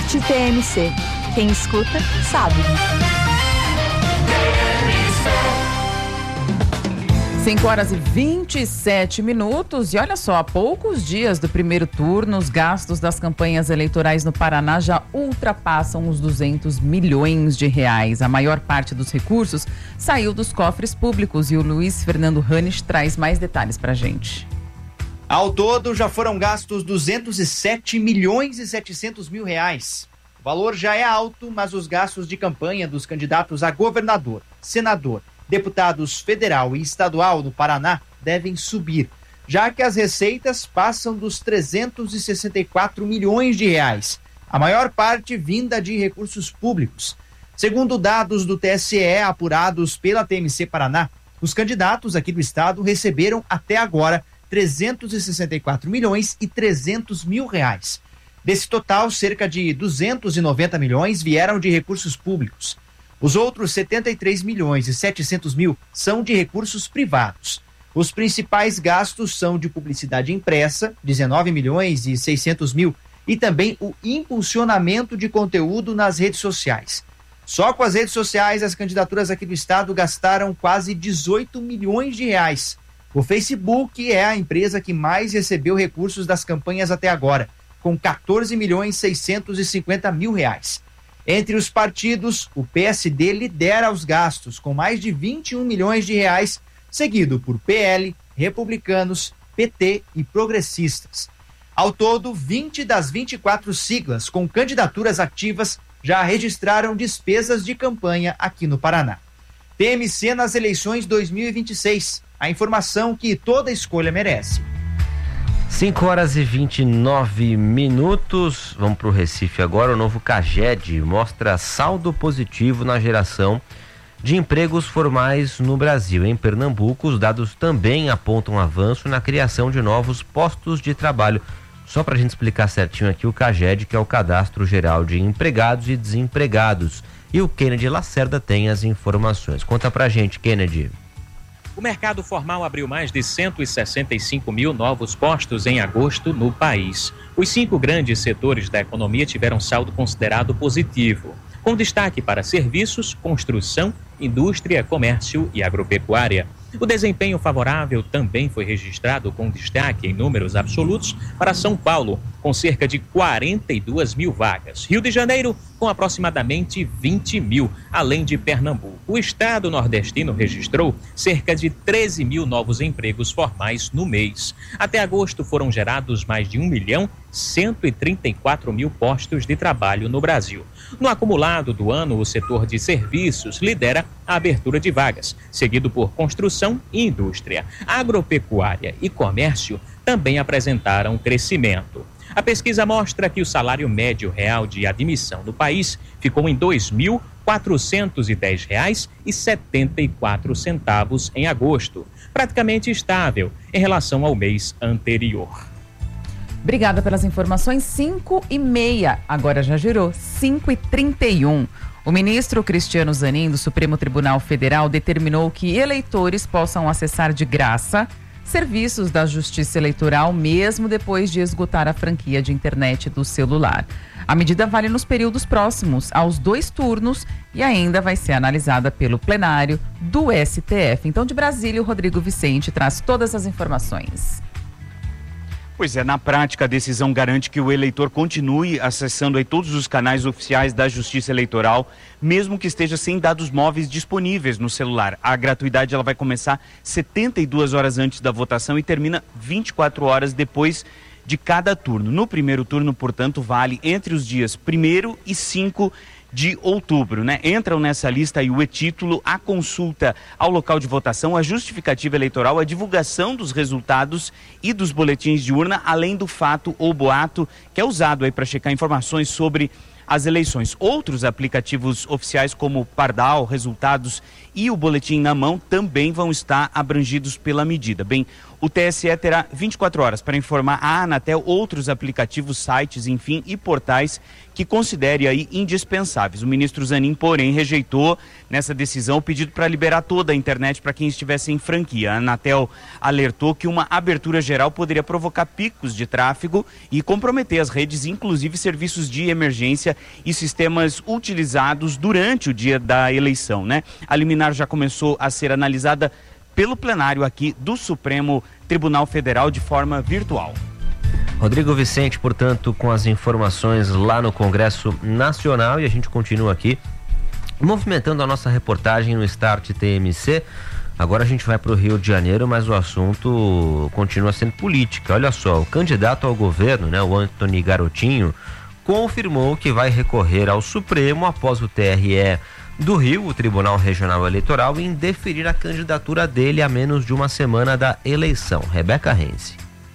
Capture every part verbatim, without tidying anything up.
Escute T M C. Quem escuta, sabe. cinco horas e vinte e sete minutos. E olha só, há poucos dias do primeiro turno, os gastos das campanhas eleitorais no Paraná já ultrapassam os duzentos milhões de reais. A maior parte dos recursos saiu dos cofres públicos e o Luiz Fernando Hannes traz mais detalhes pra gente. Ao todo, já foram gastos duzentos e sete milhões e setecentos mil reais. O valor já é alto, mas os gastos de campanha dos candidatos a governador, senador, deputados federal e estadual no Paraná devem subir, já que as receitas passam dos trezentos e sessenta e quatro milhões de reais, a maior parte vinda de recursos públicos. Segundo dados do T S E apurados pela T M C Paraná, os candidatos aqui do estado receberam até agora trezentos e sessenta e quatro milhões e trezentos mil reais. Desse total, cerca de duzentos e noventa milhões vieram de recursos públicos. Os outros setenta e três milhões e setecentos mil são de recursos privados. Os principais gastos são de publicidade impressa, dezenove milhões e seiscentos mil, e também o impulsionamento de conteúdo nas redes sociais. Só com as redes sociais, as candidaturas aqui do estado gastaram quase dezoito milhões de reais. O Facebook é a empresa que mais recebeu recursos das campanhas até agora, com quatorze milhões seiscentos e cinquenta mil reais. Entre os partidos, o P S D lidera os gastos, com mais de vinte e um milhões de reais, seguido por P L, Republicanos, P T e Progressistas. Ao todo, vinte das vinte e quatro siglas com candidaturas ativas já registraram despesas de campanha aqui no Paraná. T M C nas eleições dois mil e vinte e seis, a informação que toda escolha merece. cinco horas e vinte e nove minutos, vamos para o Recife agora. O novo CAGED mostra saldo positivo na geração de empregos formais no Brasil. Em Pernambuco, os dados também apontam avanço na criação de novos postos de trabalho. Só para a gente explicar certinho aqui, o CAGED, que é o Cadastro Geral de Empregados e Desempregados. E o Kennedy Lacerda tem as informações. Conta pra gente, Kennedy. O mercado formal abriu mais de cento e sessenta e cinco mil novos postos em agosto no país. Os cinco grandes setores da economia tiveram saldo considerado positivo, com destaque para serviços, construção, indústria, comércio e agropecuária. O desempenho favorável também foi registrado com destaque em números absolutos para São Paulo, com cerca de quarenta e duas mil vagas. Rio de Janeiro, com aproximadamente vinte mil, além de Pernambuco. O estado nordestino registrou cerca de treze mil novos empregos formais no mês. Até agosto foram gerados mais de um milhão cento e trinta e quatro mil postos de trabalho no Brasil. No acumulado do ano, o setor de serviços lidera a abertura de vagas, seguido por construção e indústria. Agropecuária e comércio também apresentaram crescimento. A pesquisa mostra que o salário médio real de admissão no país ficou em dois mil quatrocentos e dez reais e setenta e quatro centavos em agosto, praticamente estável em relação ao mês anterior. Obrigada pelas informações. Cinco e meia, agora já girou, cinco e trinta e um. O ministro Cristiano Zanin, do Supremo Tribunal Federal, determinou que eleitores possam acessar de graça serviços da Justiça Eleitoral, mesmo depois de esgotar a franquia de internet do celular. A medida vale nos períodos próximos aos dois turnos e ainda vai ser analisada pelo plenário do S T F. Então, de Brasília, o Rodrigo Vicente traz todas as informações. Pois é, na prática a decisão garante que o eleitor continue acessando aí todos os canais oficiais da Justiça Eleitoral, mesmo que esteja sem dados móveis disponíveis no celular. A gratuidade ela vai começar setenta e duas horas antes da votação e termina vinte e quatro horas depois de cada turno. No primeiro turno, portanto, vale entre os dias primeiro e cinco de outubro, né? Entram nessa lista aí o e-título, a consulta ao local de votação, a justificativa eleitoral, a divulgação dos resultados e dos boletins de urna, além do fato ou boato que é usado aí para checar informações sobre as eleições. Outros aplicativos oficiais como Pardal, Resultados e o Boletim na Mão também vão estar abrangidos pela medida. Bem, O T S E terá vinte e quatro horas para informar a Anatel outros aplicativos, sites, enfim, e portais que considere aí indispensáveis. O ministro Zanin, porém, rejeitou nessa decisão o pedido para liberar toda a internet para quem estivesse em franquia. A Anatel alertou que uma abertura geral poderia provocar picos de tráfego e comprometer as redes, inclusive serviços de emergência e sistemas utilizados durante o dia da eleição, né? A liminar já começou a ser analisada pelo plenário aqui do Supremo Tribunal Federal de forma virtual. Rodrigo Vicente, portanto, com as informações lá no Congresso Nacional, e a gente continua aqui movimentando a nossa reportagem no Start T M C. Agora a gente vai para o Rio de Janeiro, mas o assunto continua sendo política. Olha só, o candidato ao governo, né, o Antony Garotinho, confirmou que vai recorrer ao Supremo após o T R E do Rio, o Tribunal Regional Eleitoral, indeferir a candidatura dele a menos de uma semana da eleição. Rebeca Renzi.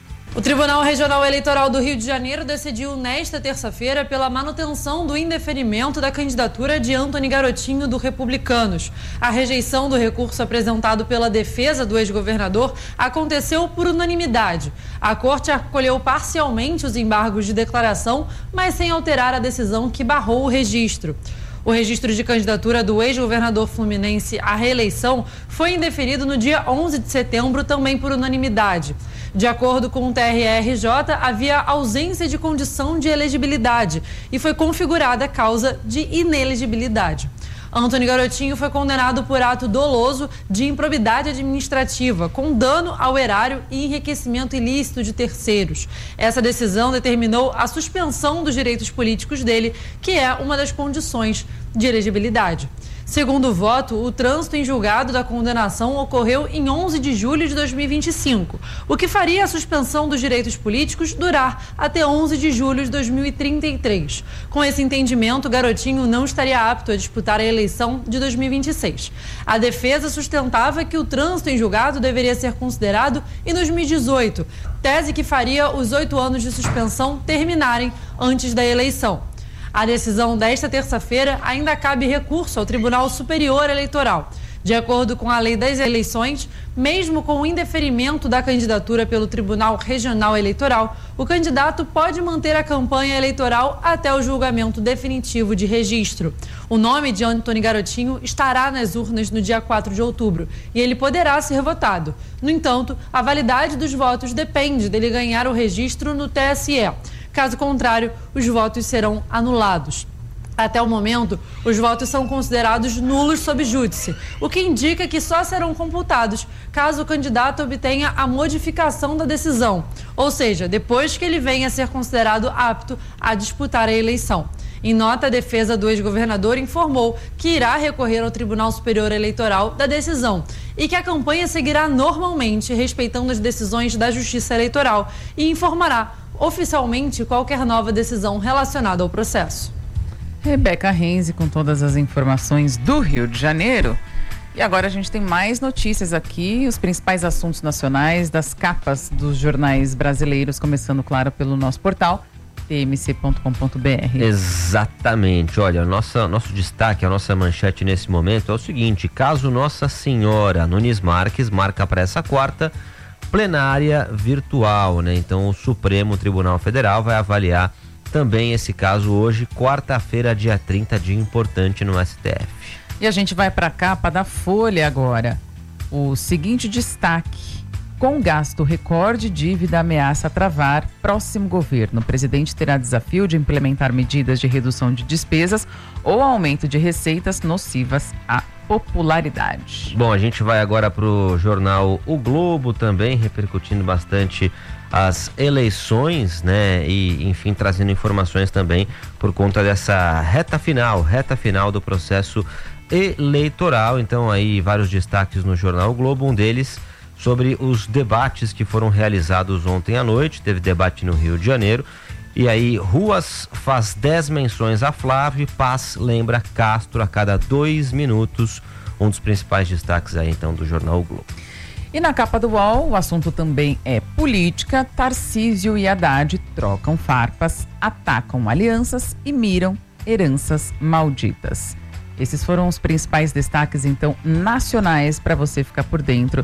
O Tribunal Regional Eleitoral do Rio de Janeiro decidiu nesta terça-feira pela manutenção do indeferimento da candidatura de Antony Garotinho do Republicanos. A rejeição do recurso apresentado pela defesa do ex-governador aconteceu por unanimidade. A corte acolheu parcialmente os embargos de declaração, mas sem alterar a decisão que barrou o registro. O registro de candidatura do ex-governador fluminense à reeleição foi indeferido no dia onze de setembro, também por unanimidade. De acordo com o T R R J, havia ausência de condição de elegibilidade e foi configurada a causa de inelegibilidade. Antony Garotinho foi condenado por ato doloso de improbidade administrativa, com dano ao erário e enriquecimento ilícito de terceiros. Essa decisão determinou a suspensão dos direitos políticos dele, que é uma das condições de elegibilidade. Segundo o voto, o trânsito em julgado da condenação ocorreu em onze de julho de dois mil e vinte e cinco, o que faria a suspensão dos direitos políticos durar até onze de julho de dois mil e trinta e três. Com esse entendimento, Garotinho não estaria apto a disputar a eleição de dois mil e vinte e seis. A defesa sustentava que o trânsito em julgado deveria ser considerado em dois mil e dezoito, tese que faria os oito anos de suspensão terminarem antes da eleição. A decisão desta terça-feira ainda cabe recurso ao Tribunal Superior Eleitoral. De acordo com a lei das eleições, mesmo com o indeferimento da candidatura pelo Tribunal Regional Eleitoral, o candidato pode manter a campanha eleitoral até o julgamento definitivo de registro. O nome de Antony Garotinho estará nas urnas no dia quatro de outubro e ele poderá ser votado. No entanto, a validade dos votos depende dele ganhar o registro no T S E. Caso contrário, os votos serão anulados. Até o momento, os votos são considerados nulos sob júdice, o que indica que só serão computados caso o candidato obtenha a modificação da decisão, ou seja, depois que ele venha a ser considerado apto a disputar a eleição. Em nota, a defesa do ex-governador informou que irá recorrer ao Tribunal Superior Eleitoral da decisão e que a campanha seguirá normalmente, respeitando as decisões da Justiça Eleitoral, e informará oficialmente qualquer nova decisão relacionada ao processo. Rebeca Renzi com todas as informações do Rio de Janeiro. E agora a gente tem mais notícias aqui, os principais assuntos nacionais das capas dos jornais brasileiros, começando, claro, pelo nosso portal t m c ponto com ponto b r. Exatamente. Olha, nossa, nosso destaque, a nossa manchete nesse momento é o seguinte: caso Nossa Senhora, Nunes Marques marca para essa quarta plenária virtual, né? Então o Supremo Tribunal Federal vai avaliar também esse caso hoje, quarta-feira, dia trinta, dia importante no S T F. E a gente vai para a capa da Folha agora. O seguinte destaque: com gasto recorde, dívida ameaça travar próximo governo. O presidente terá desafio de implementar medidas de redução de despesas ou aumento de receitas nocivas à popularidade. Bom, a gente vai agora para o jornal O Globo também, repercutindo bastante as eleições, né? E, enfim, trazendo informações também por conta dessa reta final, reta final do processo eleitoral. Então, aí, vários destaques no jornal O Globo, um deles sobre os debates que foram realizados ontem à noite. Teve debate no Rio de Janeiro. E aí, Ruas faz dez menções a Flávio e Paz lembra Castro a cada dois minutos. Um dos principais destaques aí, então, do jornal O Globo. E na capa do U O L, o assunto também é política. Tarcísio e Haddad trocam farpas, atacam alianças e miram heranças malditas. Esses foram os principais destaques, então, nacionais, para você ficar por dentro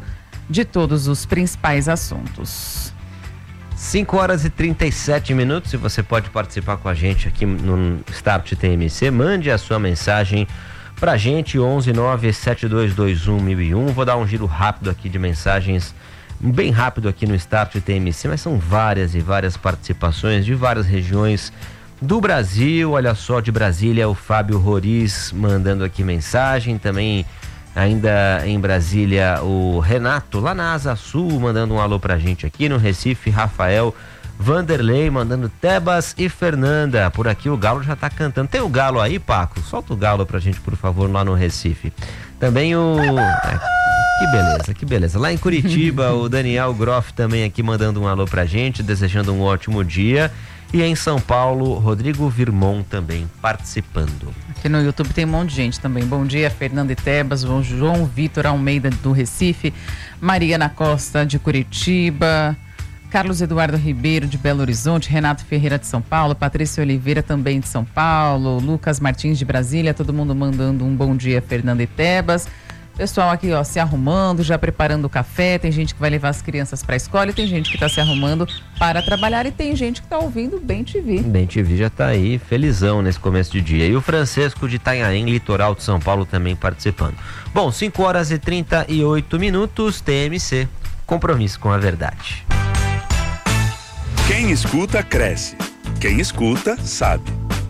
de todos os principais assuntos. cinco horas e trinta e sete minutos, e você pode participar com a gente aqui no Start T M C. Mande a sua mensagem pra gente, onze nove sete dois dois um mil e um. Vou dar um giro rápido aqui de mensagens, bem rápido aqui no Start T M C, mas são várias e várias participações de várias regiões do Brasil. Olha só, de Brasília, o Fábio Roriz mandando aqui mensagem. Também, ainda em Brasília, o Renato, lá na Asa Sul, mandando um alô pra gente aqui. No Recife, Rafael Vanderlei mandando Tebas e Fernanda. Por aqui o Galo já tá cantando. Tem o Galo aí, Paco? Solta o Galo pra gente, por favor, lá no Recife. Também o... É, que beleza, que beleza. Lá em Curitiba, o Daniel Groff também aqui mandando um alô pra gente, desejando um ótimo dia. E em São Paulo, Rodrigo Virmon também participando. Aqui no YouTube tem um monte de gente também. Bom dia, Fernanda e Tebas, o João Vitor Almeida do Recife, Mariana Costa de Curitiba, Carlos Eduardo Ribeiro de Belo Horizonte, Renato Ferreira de São Paulo, Patrícia Oliveira também de São Paulo, Lucas Martins de Brasília, todo mundo mandando um bom dia, Fernanda e Tebas. Pessoal aqui, ó, se arrumando, já preparando o café. Tem gente que vai levar as crianças para a escola e tem gente que está se arrumando para trabalhar e tem gente que está ouvindo Bem T V. Bem T V já está aí, felizão nesse começo de dia. E o Francisco de Itanhaém, litoral de São Paulo, também participando. Bom, cinco horas e trinta e oito minutos, T M C, compromisso com a verdade. Quem escuta, cresce. Quem escuta, sabe.